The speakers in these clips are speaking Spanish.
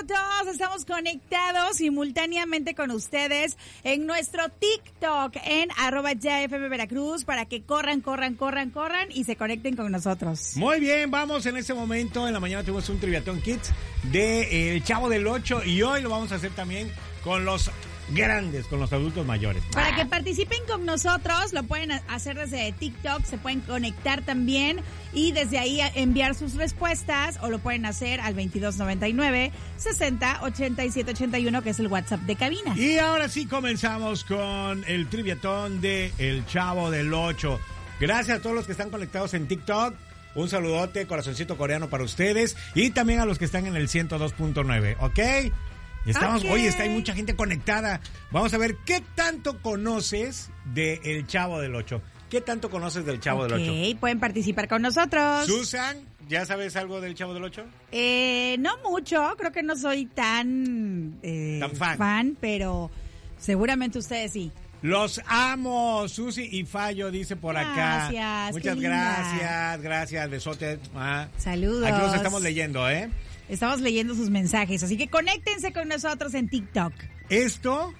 minutos. Estamos conectados simultáneamente con ustedes en nuestro TikTok en @YaFM Veracruz para que corran y se conecten con nosotros. Muy bien, vamos en este momento. En la mañana tuvimos un Triviatón Kids de El Chavo del 8 y hoy lo vamos a hacer también con los grandes, con los adultos mayores. Para que participen con nosotros, lo pueden hacer desde TikTok, se pueden conectar también y desde ahí enviar sus respuestas o lo pueden hacer al 2299 60 87 81, que es el WhatsApp de cabina. Y ahora sí comenzamos con el Triviatón de El Chavo del 8. Gracias a todos los que están conectados en TikTok. Un saludote, corazoncito coreano para ustedes y también a los que están en el 102.9, ¿ok? Estamos, okay. Oye, hay mucha gente conectada. Vamos a ver qué tanto conoces de El Chavo del 8. ¿Qué tanto conoces del Chavo del 8? Ok, pueden participar con nosotros. Susan, ¿ya sabes algo del Chavo del 8? No mucho, creo que no soy tan fan, pero seguramente ustedes sí. Los amo, Susi y Fallo, dice por acá. Gracias. Muchas gracias, besote. Saludos. Aquí los estamos leyendo, ¿eh? Estamos leyendo sus mensajes, así que conéctense con nosotros en TikTok. Esto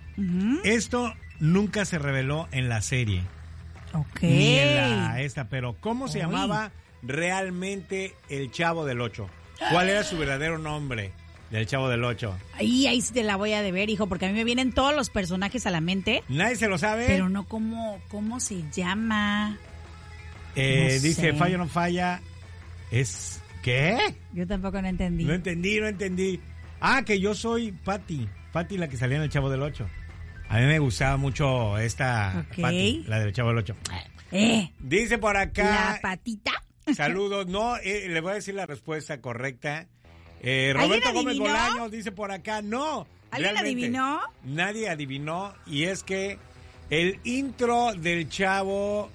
nunca se reveló en la serie. Ok. Ni en pero ¿cómo se llamaba realmente el Chavo del 8? ¿Cuál era su verdadero nombre del Chavo del 8? Ahí sí te la voy a deber, hijo, porque a mí me vienen todos los personajes a la mente. ¿Nadie se lo sabe? Pero no cómo se llama. Dice, sé. Fallo no falla. ¿Es qué? Yo tampoco no entendí. No entendí. Que yo soy Patty, la que salía en el Chavo del 8. A mí me gustaba mucho esta Patty, la del Chavo del 8. Dice por acá. ¿La patita? Saludos. No, le voy a decir la respuesta correcta. Roberto Gómez Bolaños dice por acá. No. ¿Alguien adivinó? Nadie adivinó. Y es que el intro del Chavo...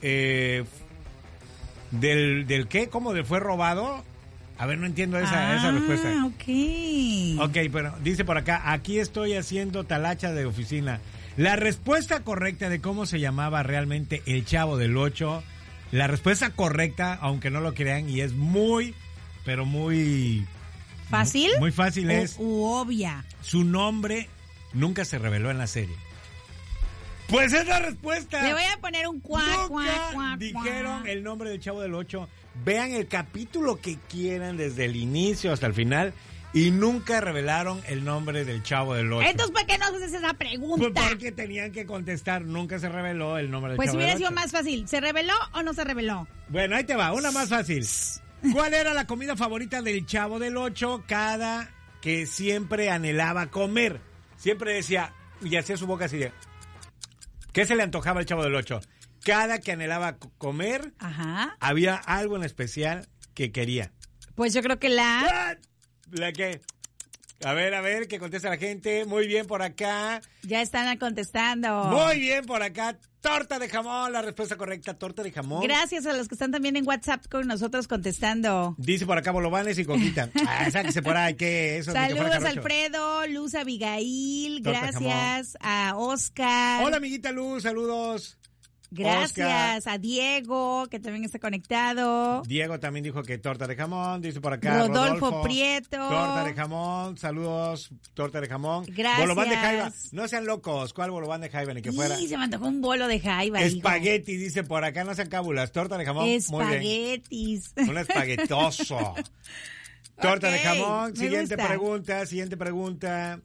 ¿Del qué? ¿Cómo fue robado? A ver, no entiendo esa respuesta. Ok, pero dice por acá, aquí estoy haciendo talacha de oficina. La respuesta correcta de cómo se llamaba realmente el Chavo del 8, la respuesta correcta, aunque no lo crean, y es muy, pero muy... ¿Fácil? Muy fácil es... obvia. Su nombre nunca se reveló en la serie. Pues es la respuesta. Le voy a poner un cuac. Dijeron el nombre del Chavo del 8. Vean el capítulo que quieran desde el inicio hasta el final y nunca revelaron el nombre del Chavo del 8. Entonces, ¿por qué no haces esa pregunta? Pues porque tenían que contestar. Nunca se reveló el nombre del Chavo del 8. Pues hubiera sido más fácil. ¿Se reveló o no se reveló? Bueno, ahí te va. Una más fácil. ¿Cuál era la comida favorita del Chavo del 8? Cada que siempre anhelaba comer. Siempre decía, y hacía su boca así de... ¿Qué se le antojaba al Chavo del 8? Cada que anhelaba comer, había algo en especial que quería. Pues yo creo que ¿La qué? A ver, que contesta la gente. Muy bien por acá. Ya están contestando. Muy bien por acá. Torta de jamón, la respuesta correcta, torta de jamón. Gracias a los que están también en WhatsApp con nosotros contestando. Dice por acá bolovanes y coquita. Sáquese por ahí, que eso. Saludos a Alfredo, Luz Abigail, torta gracias a Oscar. Hola amiguita Luz, saludos. Gracias Oscar. a Diego, que también está conectado. Diego también dijo que torta de jamón, dice por acá. Rodolfo Prieto. Torta de jamón, saludos, torta de jamón. Gracias. Bolobán de jaiba, no sean locos, ¿cuál bolobán de jaiba? Ni que fuera. Sí, se me antojó un bolo de jaiba. Espagueti, dice por acá, no sean cábulas, torta de jamón. Espaguetis. Muy bien. Un espaguetoso. Torta de jamón, siguiente pregunta.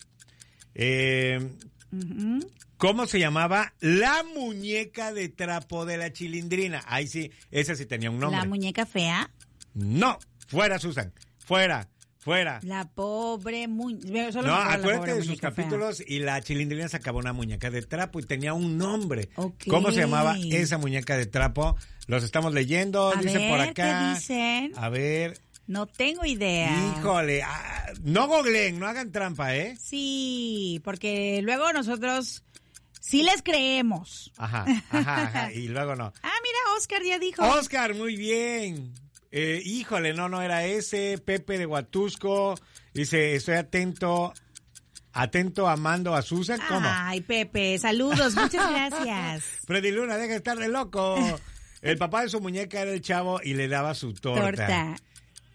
¿Cómo se llamaba la muñeca de trapo de la Chilindrina? Ahí sí, esa sí tenía un nombre. ¿La muñeca fea? No, fuera Susan, fuera. La pobre muñeca. No, acuérdate de sus capítulos y la Chilindrina sacaba una muñeca de trapo y tenía un nombre. Okay. ¿Cómo se llamaba esa muñeca de trapo? Los estamos leyendo, dicen por acá. ¿Qué dicen? A ver. No tengo idea. Híjole, no googleen, no hagan trampa, ¿eh? Sí, porque luego nosotros sí les creemos. Ajá, y luego no. Mira, Oscar ya dijo. Oscar, muy bien. Híjole, no era ese. Pepe de Huatusco dice, estoy atento amando a Susan. ¿Cómo? Ay, Pepe, saludos, muchas gracias. Freddy Luna, deja de estar de loco. El papá de su muñeca era el Chavo y le daba su torta.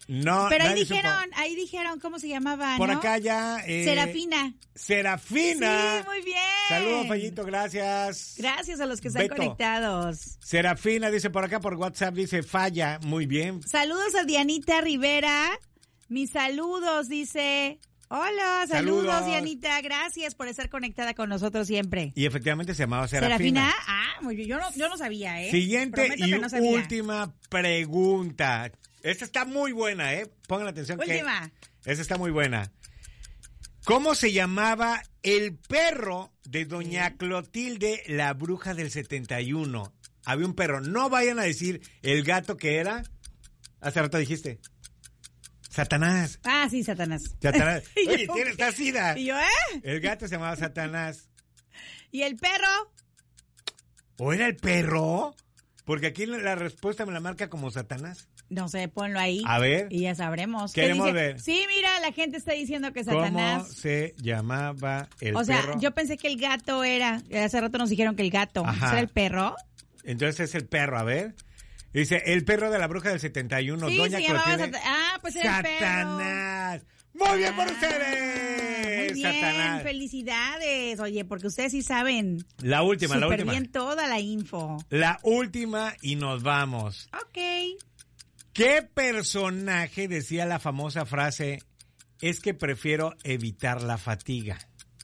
No, pero nadie supo. ahí dijeron cómo se llamaba, Por ¿no? acá ya... Serafina. Serafina. Sí, muy bien. Saludos, Fallito, gracias. Gracias a los que están Beto. conectados. Serafina dice por acá, por WhatsApp, dice Falla, muy bien. Saludos a Dianita Rivera. Mis saludos, dice... Hola, saludos, Dianita. Gracias por estar conectada con nosotros siempre. Y efectivamente se llamaba Serafina. ¿Serafina? Ah, muy bien. Yo no sabía, ¿eh? Siguiente Prometo y que no sabía. última pregunta. Esta está muy buena, ¿eh? Pongan atención. Última. Esta está muy buena. ¿Cómo se llamaba el perro de doña Clotilde, la bruja del 71? Había un perro. No vayan a decir el gato que era. Hace rato dijiste. Satanás. Ah, sí, Satanás. Satanás. Oye, yo, tienes esta sida. Y yo, El gato se llamaba Satanás. ¿Y el perro? ¿O era el perro? Porque aquí la respuesta me la marca como Satanás. No sé, ponlo ahí. A ver. Y ya sabremos. ¿Qué Queremos dice? ver. Sí, mira, la gente está diciendo que Satanás. ¿Cómo se llamaba el perro? O sea, yo pensé que el gato era. Hace rato nos dijeron que el gato. Ajá. ¿Era el perro? Entonces es el perro, a ver. Dice, el perro de la bruja del 71, Sí, doña se llamaba Clotilde. pues era el perro. Satanás. Muy bien por ustedes. Muy bien, Satanás. felicidades. Oye, porque ustedes sí saben. La última, la Súper última. bien toda la info. La última y nos vamos. Ok. ¿Qué personaje decía la famosa frase, es que prefiero evitar la fatiga?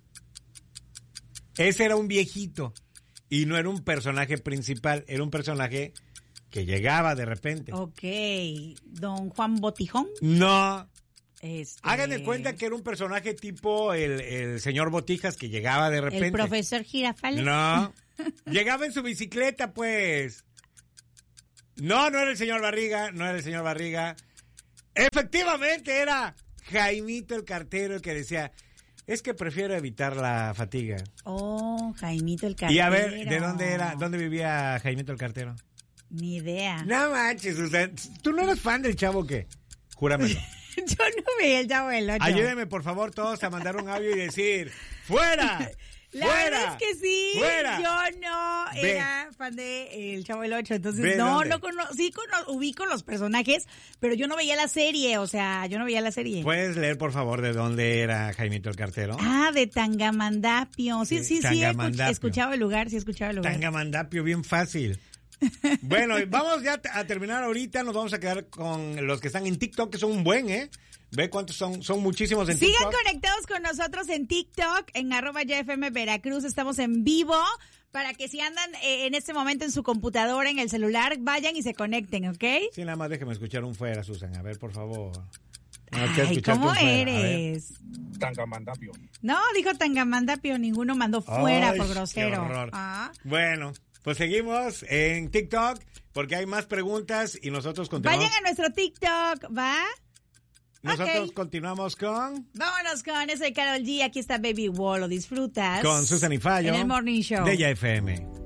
Ese era un viejito y no era un personaje principal, era un personaje que llegaba de repente. Ok. Don Juan Botijón. No. Hagan de cuenta que era un personaje tipo el señor Botijas que llegaba de repente. El profesor Girafales. No. Llegaba en su bicicleta, pues. No era el señor Barriga, no era el señor Barriga. Efectivamente era Jaimito el cartero el que decía, es que prefiero evitar la fatiga. Oh, Jaimito el cartero. Y a ver, ¿de dónde era? ¿Dónde vivía Jaimito el cartero? Ni idea. No manches, o sea, ¿tú no eres fan del Chavo o qué? Júramelo. Yo no veía el Chavo del 8. Ayúdenme, por favor, todos a mandar un audio y decir, ¡fuera! La ¡Fuera! verdad es que sí, ¡Fuera! yo no era fan de El Chavo del 8, entonces ¿Ve no dónde? ubico los personajes, pero yo no veía la serie, o sea, yo no veía la serie. ¿Puedes leer, por favor, de dónde era Jaimito el cartero? Ah, de Tangamandapio. Sí, Tangamandapio. escuchaba el lugar, sí escuchaba el lugar. Tangamandapio, bien fácil. Bueno, vamos ya a terminar ahorita, nos vamos a quedar con los que están en TikTok, que son un buen, ¿eh? Ve cuántos son muchísimos en Sigan TikTok. conectados con nosotros en TikTok, en @YFM Veracruz, estamos en vivo, para que si andan en este momento en su computadora, en el celular, vayan y se conecten, ¿ok? Sí, nada más déjeme escuchar un fuera, Susan, a ver, por favor. Ay, ¿cómo eres? Tangamandapio. No, dijo Tangamandapio, ninguno mandó fuera por grosero. Qué horror. Ah. Bueno, pues seguimos en TikTok, porque hay más preguntas y nosotros continuamos. Vayan a nuestro TikTok, ¿va? Nosotros Ok. continuamos con... Vámonos con eso de Karol G. Aquí está Baby Wall, lo disfrutas. Con Susan y Fallo. En el Morning Show. De YFM.